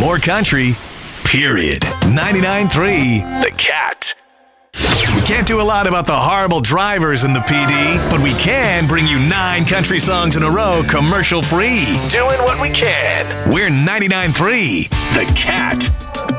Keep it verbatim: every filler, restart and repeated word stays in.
more country, period. ninety-nine point three The Cat. We can't do a lot about the horrible drivers in the P D, but we can bring you nine country songs in a row commercial-free. Doing what we can. We're ninety-nine point three The Cat.